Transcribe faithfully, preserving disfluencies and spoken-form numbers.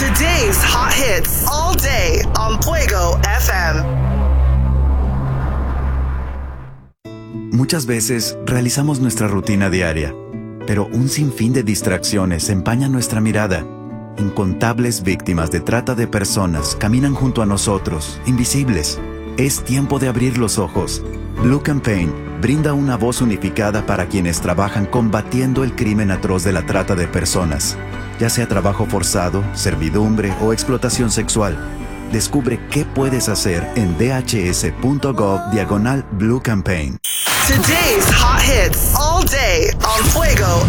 Today's hot hits all day on Fuego F M. Muchas veces realizamos nuestra rutina diaria, pero un sinfín de distracciones empañan nuestra mirada. Incontables víctimas de trata de personas caminan junto a nosotros, invisibles. Es tiempo de abrir los ojos. Blue Campaign brinda una voz unificada para quienes trabajan combatiendo el crimen atroz de la trata de personas, ya sea trabajo forzado, servidumbre o explotación sexual. Descubre qué puedes hacer en dhs.gov diagonal Blue Campaign. Today's hot hits all day on Fuego